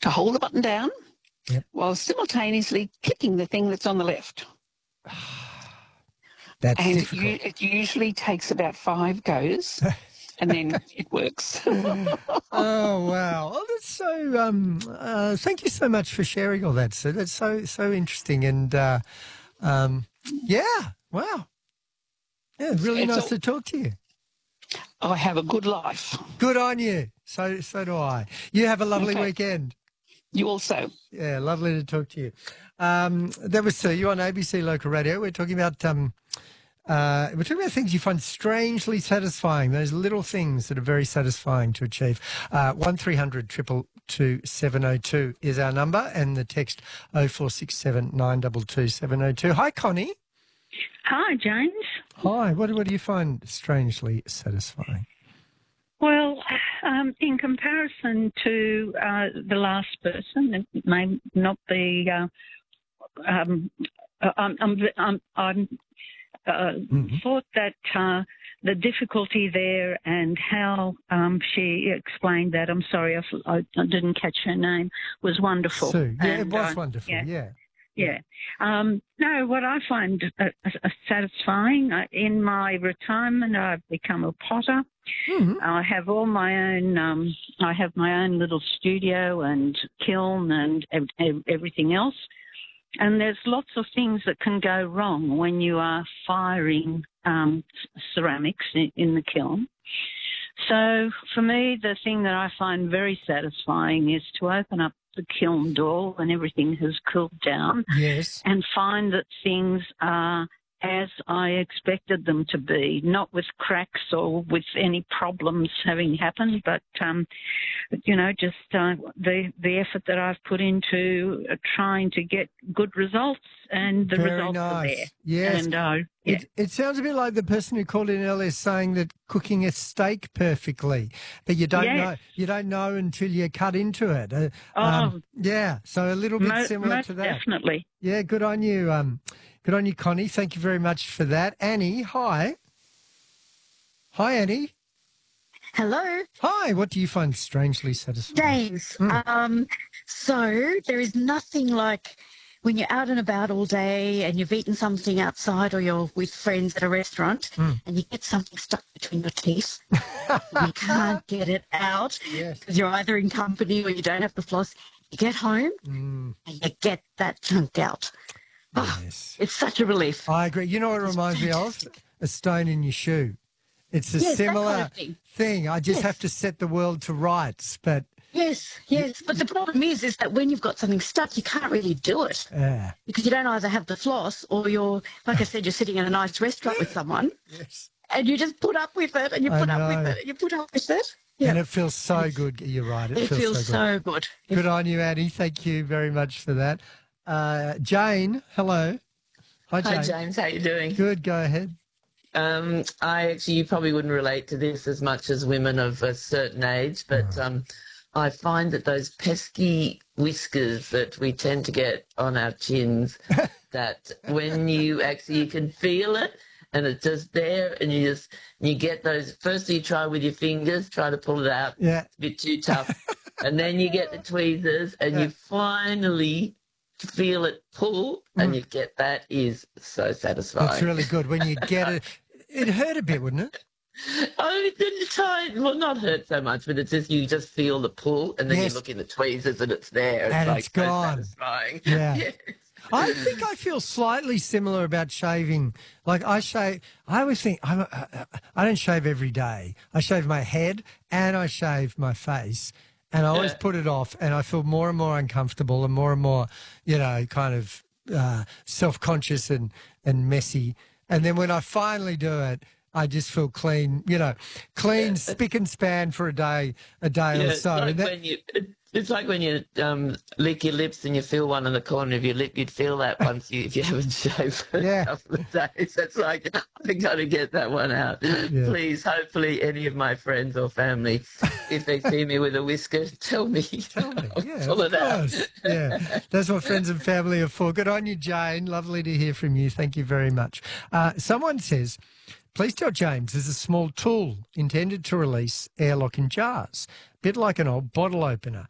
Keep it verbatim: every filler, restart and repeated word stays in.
to hold the button down Yep. while simultaneously clicking the thing that's on the left. That's And difficult. you, it usually takes about five goes, and then it works. Oh wow! Oh, that's so. Um, uh, thank you so much for sharing all that, Sue. That's so so interesting, and uh, um, yeah, wow, yeah, really It's nice all- to talk to you. I have a good life. Good on you. So so do I. You have a lovely Okay. weekend. You also. Yeah, lovely to talk to you. Um, that was Sue. You on A B C Local Radio. We're talking about. Um, Uh, we're talking about things you find strangely satisfying, those little things that are very satisfying to achieve. Uh, one three hundred two two two seven oh two is our number, and the text oh four six seven nine two two seven oh two. Hi, Connie. Hi, James. Hi. What, what do you find strangely satisfying? Well, um, in comparison to uh, the last person, it may not be. Uh, um, I'm, I'm, I'm, I'm uh, Mm-hmm. thought that uh, the difficulty there and how um, she explained that. I'm sorry, I, I, I didn't catch her name. Was wonderful. Sue. Yeah, it And, was uh, wonderful. yeah. Yeah. Yeah. Um, no, what I find uh, uh, satisfying, uh, in my retirement, I've become a potter. Mm-hmm. I have all my own, um, I have my own little studio and kiln and ev- ev- everything else. And there's lots of things that can go wrong when you are firing um, ceramics in, in the kiln. So for me, the thing that I find very satisfying is to open up the kiln door when everything has cooled down Yes. and find that things are as I expected them to be, not with cracks or with any problems having happened, but, um, you know, just uh, the the effort that I've put into uh, trying to get good results, and the Very results are there. nice. Yes. And, uh, yeah. It, it sounds a bit like the person who called in earlier saying that cooking a steak perfectly, but you don't Yes. know you don't know until you cut into it. Uh, Oh, um, yeah, so a little bit mo- similar most to that. definitely. Yeah, good on you. Um, good on you, Connie. Thank you very much for that. Annie, hi. Hi, Annie. Hello, Hi. What do you find strangely satisfying? James. Mm. Um, so there is nothing like when you're out and about all day and you've eaten something outside or you're with friends at a restaurant Mm. and you get something stuck between your teeth and you can't get it out Yes. because you're either in company or you don't have the floss. You get home Mm, and you get that chunk out. Oh, yes. it's such a relief. I agree. You know what it reminds me of? fantastic. A stone in your shoe. It's a Yes, that similar kind of thing. thing. I just Yes. have to set the world to rights, but Yes, yes. But the problem is, is that when you've got something stuck, you can't really do it. uh, Because you don't either have the floss or you're, like I said, you're sitting in a nice restaurant with someone yes. and you just put up with it and you I put up with know. it and you put up with it. And Yeah. it feels so good. You're right. It, It feels, feels so good. so good. Good on you, Annie. Thank you very much for that. Uh, Jane, hello. Hi, Jane. Hi, James. How you doing? Good. Go ahead. Um, I actually, you probably wouldn't relate to this as much as women of a certain age, but um, I find that those pesky whiskers that we tend to get on our chins, that when you actually, you can feel it and it's just there and you just, you get those, first you try with your fingers, try to pull it out. Yeah. It's a bit too tough. And then you get the tweezers and Yeah. you finally feel it pull and you get, that is so satisfying. That's really good. When you get it, it hurt a bit, wouldn't it? Oh, it didn't time. Well, not hurt so much, but it's just you just feel the pull, and then Yes. you look in the tweezers, and it's there. It's And like it's so gone. satisfying. Yeah. Yes. I think I feel slightly similar about shaving. Like I shave, I always think I'm, uh, I don't shave every day. I shave my head and I shave my face, and I always Yeah. put it off. And I feel more and more uncomfortable and more and more, you know, kind of uh, self-conscious and and messy. And then when I finally do it, I just feel clean, you know, clean, spick and span for a day, a day Yeah, or it's so. like And that- when you. It, it's like when you um, lick your lips and you feel one in the corner of your lip. You'd feel that once you if you haven't shaved for Yeah. a couple of days. It's like I got to get that one out. Yeah. Please, hopefully, any of my friends or family, if they see me with a whisker, tell me. Tell me. I'll Yeah, pull of it out. course. Yeah, that's what friends and family are for. Good on you, Jane. Lovely to hear from you. Thank you very much. Uh, someone says, please tell James there's a small tool intended to release airlock in jars, bit like an old bottle opener.